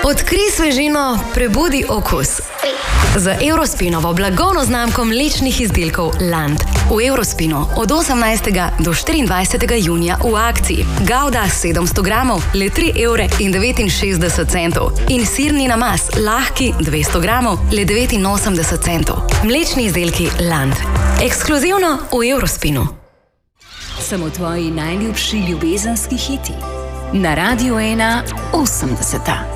Odkrij svežino, prebudi okus. Z Eurospinovo blagovno znamko mlečnih izdelkov Land. V Eurospinu od 18. do 24. junija v akciji Gouda 700 gramov le 3,69 € in sirni namaz lahki 200 gramov le 89 centov. Mlečni izdelki Land. Ekskluzivno v Eurospinu. Samo tvoji najljubši ljubezenski hiti. Na Radiu 1 80.